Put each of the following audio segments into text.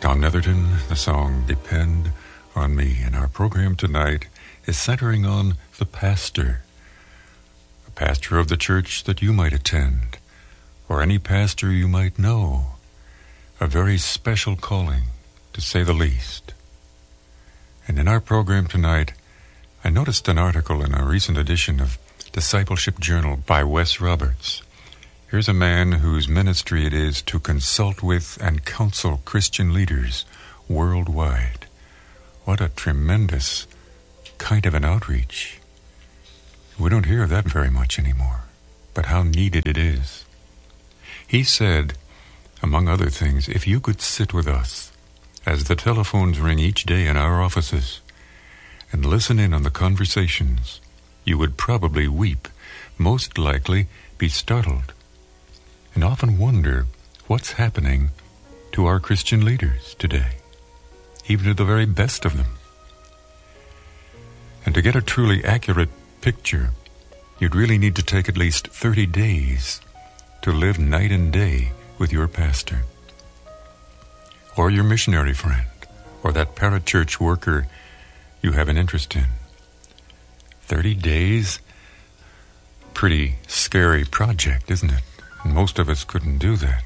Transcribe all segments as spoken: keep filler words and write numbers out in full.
Don Netherton, the song Depend on Me. And our program tonight is centering on the pastor. A pastor of the church that you might attend, or any pastor you might know. A very special calling, to say the least. And in our program tonight, I noticed an article in a recent edition of Discipleship Journal by Wes Roberts. Here's a man whose ministry it is to consult with and counsel Christian leaders worldwide. What a tremendous kind of an outreach. We don't hear of that very much anymore, but how needed it is. He said, among other things, if you could sit with us as the telephones ring each day in our offices and listen in on the conversations, you would probably weep, most likely be startled, and often wonder what's happening to our Christian leaders today, even to the very best of them. And to get a truly accurate picture, you'd really need to take at least thirty days to live night and day with your pastor, or your missionary friend, or that parachurch worker you have an interest in. Thirty days? Pretty scary project, isn't it? And most of us couldn't do that.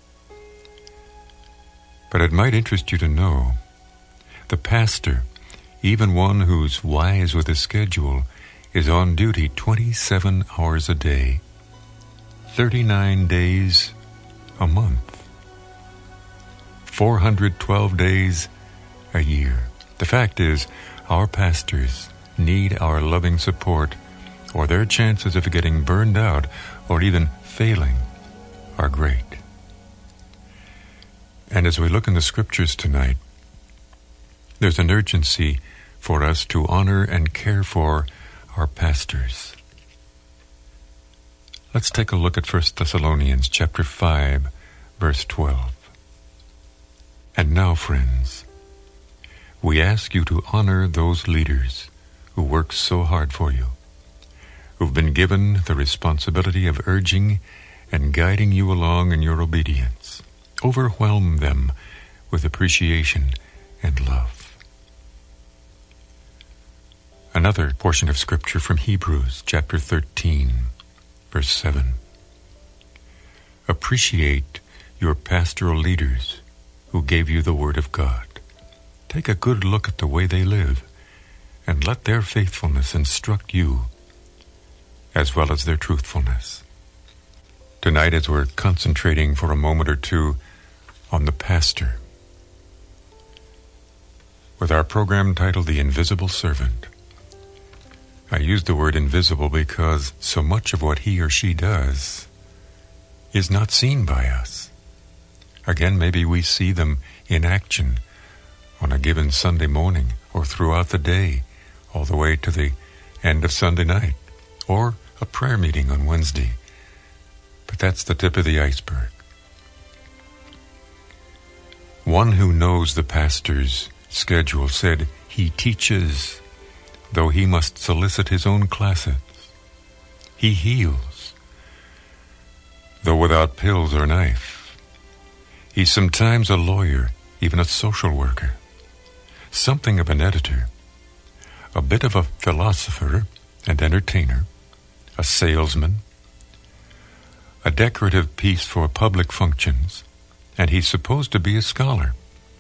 But it might interest you to know the pastor, even one who's wise with his schedule, is on duty twenty-seven hours a day, thirty-nine days a month, four hundred twelve days a year. The fact is, our pastors need our loving support, or their chances of getting burned out or even failing are great. And as we look in the scriptures tonight, there's an urgency for us to honor and care for our pastors. Let's take a look at First Thessalonians chapter five, verse twelve. And now, friends, we ask you to honor those leaders who work so hard for you, who've been given the responsibility of urging and guiding you along in your obedience. Overwhelm them with appreciation and love. Another portion of Scripture from Hebrews chapter thirteen, verse seven. Appreciate your pastoral leaders who gave you the Word of God. Take a good look at the way they live, and let their faithfulness instruct you, as well as their truthfulness. Tonight, as we're concentrating for a moment or two on the pastor, with our program titled The Invisible Servant, I use the word invisible because so much of what he or she does is not seen by us. Again, maybe we see them in action on a given Sunday morning, or throughout the day, all the way to the end of Sunday night, or a prayer meeting on Wednesday. But that's the tip of the iceberg. One who knows the pastor's schedule said he teaches, though he must solicit his own classes. He heals, though without pills or knife. He's sometimes a lawyer, even a social worker, something of an editor, a bit of a philosopher and entertainer, a salesman, a decorative piece for public functions, and he's supposed to be a scholar.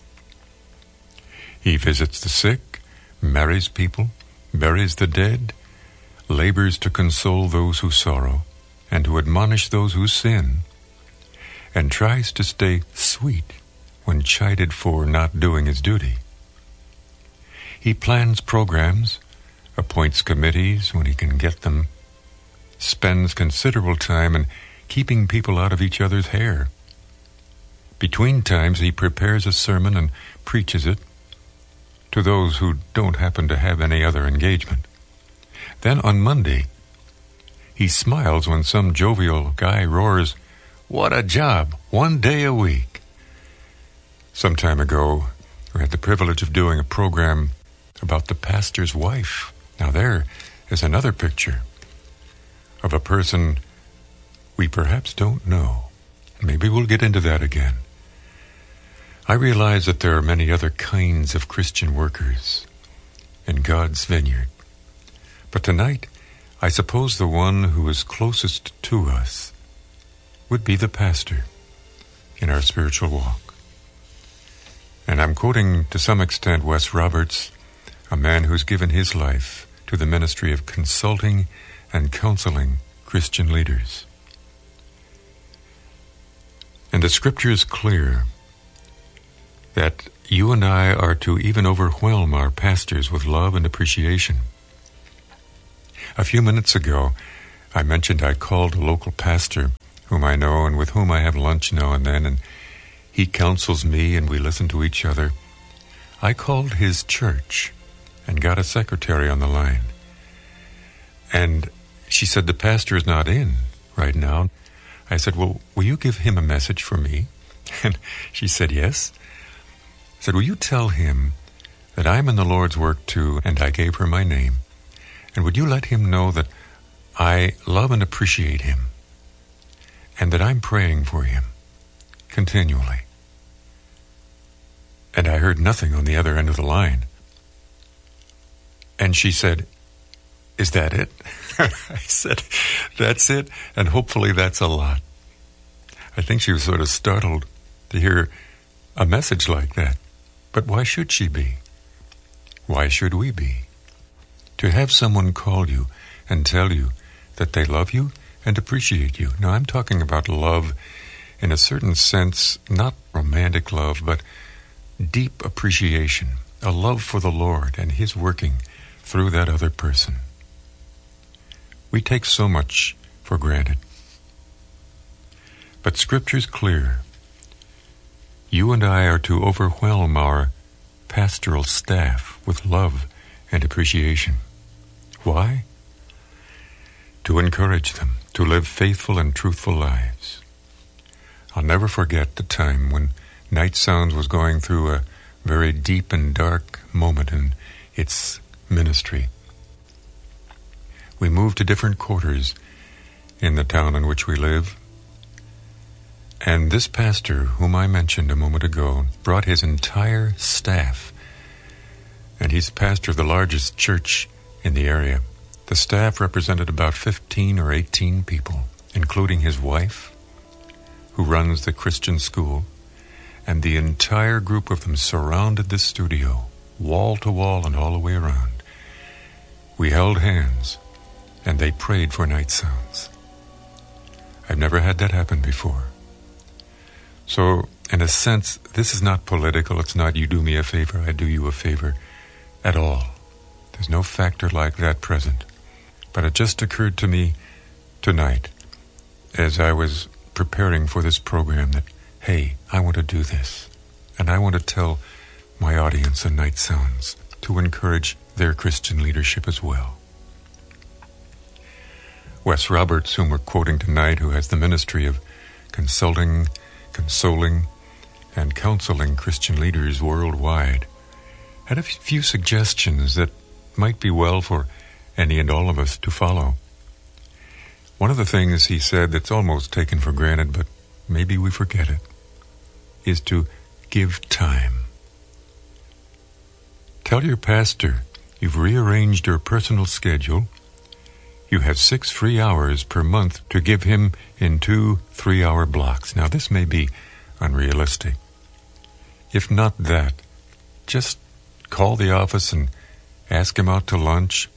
He visits the sick, marries people, buries the dead, labors to console those who sorrow, and to admonish those who sin, and tries to stay sweet when chided for not doing his duty. He plans programs, appoints committees when he can get them, spends considerable time in keeping people out of each other's hair. Between times, he prepares a sermon and preaches it to those who don't happen to have any other engagement. Then on Monday, he smiles when some jovial guy roars, "What a job! One day a week!" Some time ago, we had the privilege of doing a program about the pastor's wife. Now there is another picture of a person we perhaps don't know. Maybe we'll get into that again. I realize that there are many other kinds of Christian workers in God's vineyard. But tonight, I suppose the one who is closest to us would be the pastor in our spiritual walk. And I'm quoting to some extent Wes Roberts, a man who's given his life to the ministry of consulting and counseling Christian leaders. And the scripture is clear that you and I are to even overwhelm our pastors with love and appreciation. A few minutes ago, I mentioned I called a local pastor whom I know and with whom I have lunch now and then, and he counsels me and we listen to each other. I called his church and got a secretary on the line. And she said, the pastor is not in right now. I said, well, will you give him a message for me? And she said, yes. I said, will you tell him that I'm in the Lord's work too, and I gave her my name. And would you let him know that I love and appreciate him, and that I'm praying for him continually? And I heard nothing on the other end of the line. And she said, is that it? I said, that's it, and hopefully that's a lot. I think she was sort of startled to hear a message like that. But why should she be? Why should we be? To have someone call you and tell you that they love you and appreciate you. Now, I'm talking about love in a certain sense, not romantic love, but deep appreciation, a love for the Lord and His working through that other person. We take so much for granted. But Scripture's clear. You and I are to overwhelm our pastoral staff with love and appreciation. Why? To encourage them to live faithful and truthful lives. I'll never forget the time when Night Sounds was going through a very deep and dark moment in its ministry. We moved to different quarters in the town in which we live. And this pastor, whom I mentioned a moment ago, brought his entire staff. And he's pastor of the largest church in the area. The staff represented about fifteen or eighteen people, including his wife, who runs the Christian school, and the entire group of them surrounded the studio, wall to wall and all the way around. We held hands, and they prayed for Night Sounds. I've never had that happen before. So, in a sense, this is not political. It's not you do me a favor, I do you a favor at all. There's no factor like that present. But it just occurred to me tonight as I was preparing for this program that, hey, I want to do this. And I want to tell my audience on Night Sounds to encourage their Christian leadership as well. Wes Roberts, whom we're quoting tonight, who has the ministry of consulting, consoling, and counseling Christian leaders worldwide, had a few suggestions that might be well for any and all of us to follow. One of the things he said that's almost taken for granted, but maybe we forget it, is to give time. Tell your pastor you've rearranged your personal schedule. You have six free hours per month to give him in two three-hour blocks. Now, this may be unrealistic. If not that, just call the office and ask him out to lunch.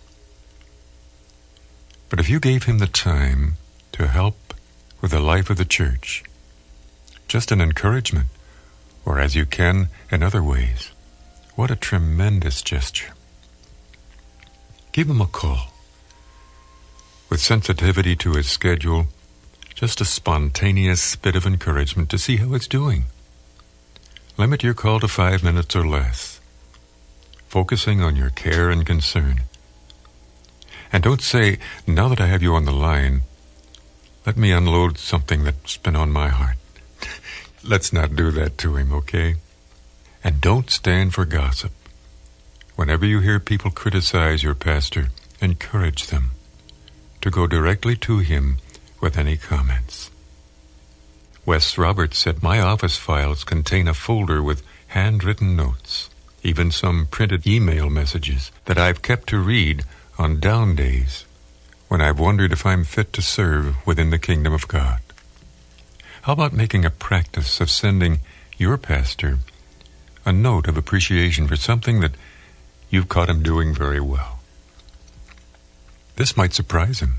But if you gave him the time to help with the life of the church, just an encouragement, or as you can in other ways, what a tremendous gesture. Give him a call. With sensitivity to his schedule, just a spontaneous bit of encouragement to see how it's doing. Limit your call to five minutes or less, focusing on your care and concern. And don't say, now that I have you on the line, let me unload something that's been on my heart. Let's not do that to him, okay? And don't stand for gossip. Whenever you hear people criticize your pastor, encourage them to go directly to him with any comments. Wes Roberts said, "My office files contain a folder with handwritten notes, even some printed email messages that I've kept to read on down days when I've wondered if I'm fit to serve within the kingdom of God." How about making a practice of sending your pastor a note of appreciation for something that you've caught him doing very well? This might surprise him.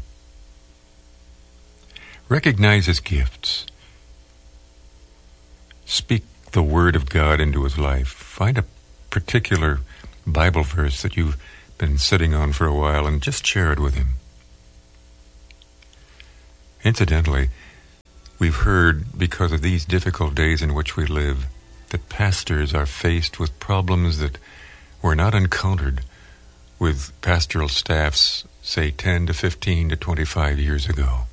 Recognize his gifts. Speak the word of God into his life. Find a particular Bible verse that you've been sitting on for a while and just share it with him. Incidentally, we've heard, because of these difficult days in which we live, that pastors are faced with problems that were not encountered with pastoral staffs, say ten to fifteen to twenty-five years ago.